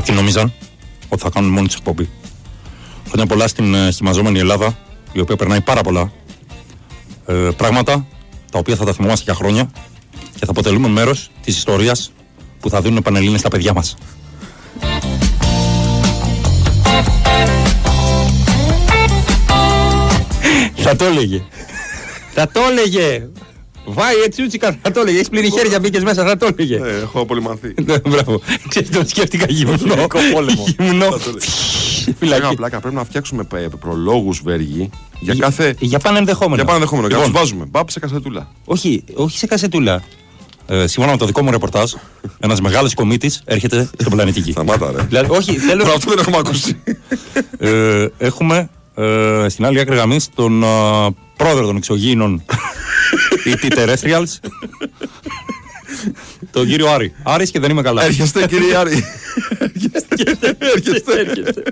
Κάποιοι νόμιζαν ότι θα κάνουν μόνοι τους εκπομπή. Χρόνια πολλά στην σχημαζόμενη Ελλάδα, η οποία περνάει πάρα πολλά πράγματα, τα οποία θα τα θυμόμαστε για χρόνια και θα αποτελούμε μέρος της ιστορίας που θα δίνουν Πανελλήνες στα παιδιά μας. Θα το έλεγε. Θα το έλεγε. Βάει έτσι ούτσικα, θα το έλεγε. Έχεις πλύνει χέρια, μπήκες μέσα, θα το έλεγε. Ναι, έχω απολυμανθεί. Μπράβο. Ξέρεις, το σκέφτηκα γυμνό. Φυλακή. Πλάκα, πρέπει να φτιάξουμε προλόγους, Βέργη, για κάθε. Για πάνε ενδεχόμενο. Για πάνε ενδεχόμενο. Για να τους βάζουμε. Μπαπ σε κασετούλα. Όχι σε κασετούλα. Σύμφωνα με το δικό μου ρεπορτάζ, ένας μεγάλος κομίτης έρχεται στον πλανήτη Γη. Σταμάτα, ρε. Δηλαδή, όχι, θέλω. Αυτό δεν έχουμε ακούσει. Έχουμε στην άλλη άκρη γραμμής τον πρόεδρο των εξωγήινων ET Terrestrials, τον κύριο Άρη. Άρης και δεν είμαι καλά. Έρχεστε, κύριε Άρη. Έρχεστε.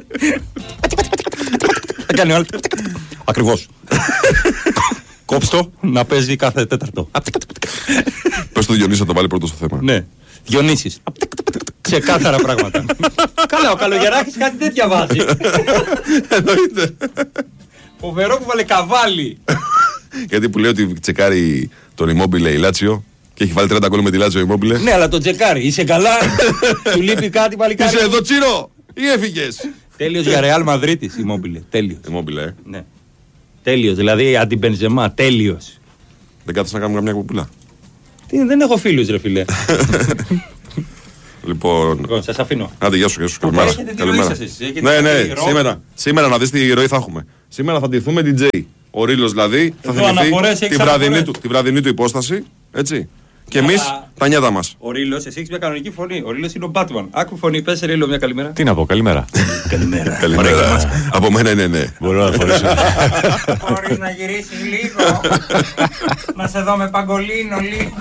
Θα κάνει ο άλλος. Ακριβώς. Κόψτο να παίζει κάθε τέταρτο. Πες του Διονύση να το βάλει πρώτο στο θέμα. Ναι. Διονύσης. Ξεκάθαρα πράγματα. Καλά, ο Καλογεράκης κάτι τέτοια βάζει. Εννοείται. Φοβερό που βάλε καβάλι. Γιατί που λέει ότι τσεκάρει τον Immobile η Λάτσιο και έχει βάλει 30 γκολ με τη Λάτσιο Immobile. Ναι, αλλά τον τσεκάρει. Είσαι καλά. Του λείπει κάτι πάλι κάτι. Είσαι εδώ, Τσίρο, ή έφυγες? Τέλειος για Ρεάλ Μαδρίτης Immobile. Τέλειος. Immobile, Ναι. Τέλειος, δηλαδή αντιμπενζεμά. Τέλειος. Δεν κάθεσαι να κάνουμε καμιά κουπούλα? Δεν έχω φίλους, ρε φίλε. Λοιπόν, σας αφήνω. Άντε, γεια σου, καλημέρα. Ναι, σήμερα να δεις τι ροή θα έχουμε. Σήμερα θα ντυθούμε DJ. Ο Ρήλος δηλαδή θα θυμηθεί τη βραδινή του υπόσταση, έτσι. Και εμείς τα νιάτα μας. Ο Ρήλος, εσύ έχεις μια κανονική φωνή. Ο Ρήλος είναι ο Batman. Άκου φωνή, πες Ρήλο μια καλημέρα. Τι να πω, καλημέρα. Καλημέρα. Από μένα είναι ναι. Μπορώ να φορέσω. Μπορείς να γυρίσεις λίγο. Να σε δω με παγκολίνο λίγο.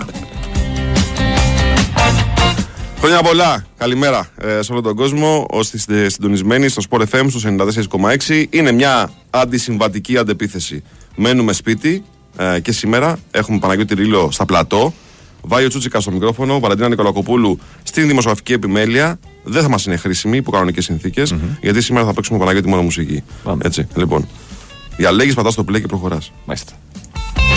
Χρόνια πολλά, καλημέρα σε όλο τον κόσμο. Όσοι είστε συντονισμένοι στο Sport FM στους 94,6, είναι μια αντισυμβατική αντεπίθεση. Μένουμε σπίτι και σήμερα έχουμε Παναγιώτη Ρήλο στα πλατό, Βάιο Τσούτσικα στο μικρόφωνο, Βαλαντίνα Νικολακοπούλου στην δημοσιογραφική επιμέλεια. Δεν θα μας είναι χρήσιμη υπό κανονικές συνθήκες, γιατί σήμερα θα παίξουμε Παναγιώτη μόνο μουσική. Έτσι, λοιπόν. Διαλέγεις, πατάς το play και προχωράς. Μάλιστα.